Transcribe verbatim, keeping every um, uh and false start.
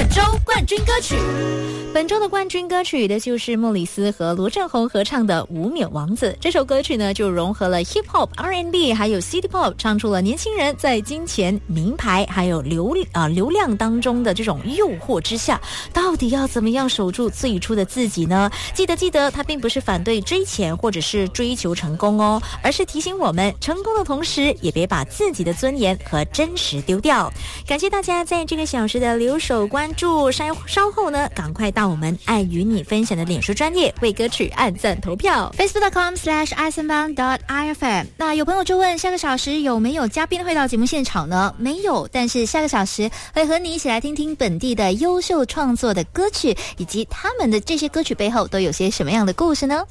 周冠军歌曲。 本周的冠军歌曲的就是莫里斯和罗振宏合唱的《无冕王子》。这首歌曲呢，就融合了 hip hop、R and B 还有 City Pop， 唱出了年轻人在金钱、名牌还有流啊、呃、流量当中的这种诱惑之下，到底要怎么样守住最初的自己呢？记得记得，他并不是反对追钱或者是追求成功哦，而是提醒我们，成功的同时也别把自己的尊严和真实丢掉。感谢大家在这个小时的留守关注，稍稍后呢，赶快到我们爱与你分享的脸书专页为歌曲按赞投票 facebook.com slash i s a n b a n dot i f m。 那有朋友就问，下个小时有没有嘉宾会到节目现场呢？没有，但是下个小时会和你一起来听听本地的优秀创作的歌曲，以及他们的这些歌曲背后都有些什么样的故事呢？